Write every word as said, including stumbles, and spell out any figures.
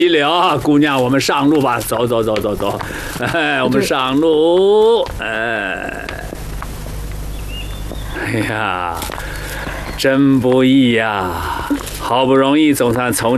了，姑娘，我们上路吧，走走走走走，哎，我们上路，哎，哎呀，真不易呀，好不容易总算从。